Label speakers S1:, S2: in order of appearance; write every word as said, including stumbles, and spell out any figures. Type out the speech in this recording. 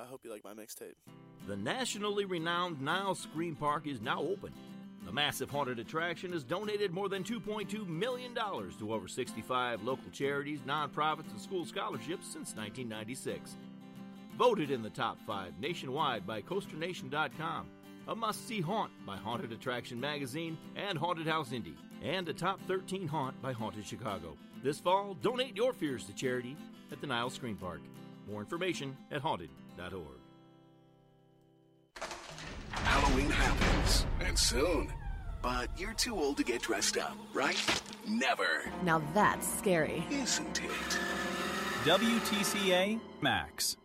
S1: I hope you like my mixtape.
S2: The nationally renowned Niles Scream Park is now open. The massive haunted attraction has donated more than two point two million dollars to over sixty-five local charities, nonprofits, and school scholarships since nineteen ninety-six. Voted in the top five nationwide by Coaster Nation dot com, a must-see haunt by Haunted Attraction Magazine and Haunted House Indy, and a top thirteen haunt by Haunted Chicago. This fall, donate your fears to charity at the Niles Scream Park. More information at haunted dot org.
S3: Halloween happens, and soon. But you're too old to get dressed up, right? Never.
S4: Now that's scary.
S3: Isn't it?
S5: W T C A Max.